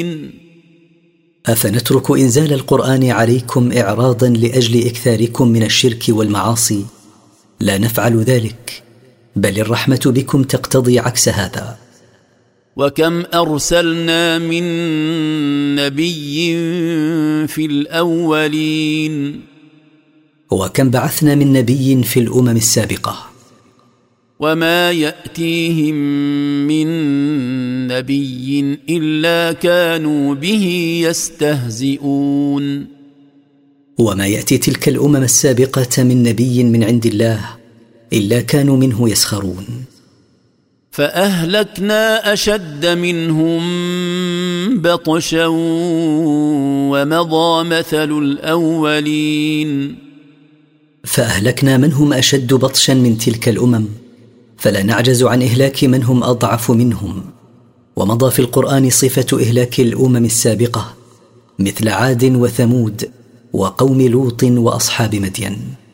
أفنترك إنزال القرآن عليكم إعراضا لأجل إكثاركم من الشرك والمعاصي؟ لا نفعل ذلك، بل الرحمة بكم تقتضي عكس هذا. وكم أرسلنا من نبي في الأولين، وكم بعثنا من نبي في الأمم السابقة، وما يأتيهم من نبي إلا كانوا به يستهزئون. وما يأتي تلك الأمم السابقة من نبي من عند الله إلا كانوا منه يسخرون. فأهلكنا أشد منهم بطشا ومضى مثل الأولين. فأهلكنا من هم أشد بطشا من تلك الأمم، فلا نعجز عن إهلاك من هم أضعف منهم. ومضى في القرآن صفة إهلاك الأمم السابقة مثل عاد وثمود وقوم لوط وأصحاب مدين.